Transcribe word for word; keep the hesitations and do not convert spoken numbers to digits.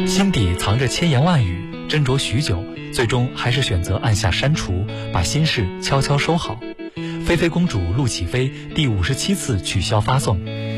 心底藏着千言万语，斟酌许久，最终还是选择按下删除，把心事悄悄收好。菲菲公主陆启飞第五十七次取消发送。